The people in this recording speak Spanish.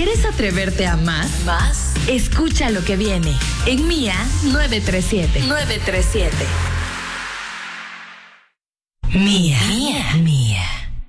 ¿Quieres atreverte a más? ¿Más? Escucha lo que viene en Mía 937. 937. Mía.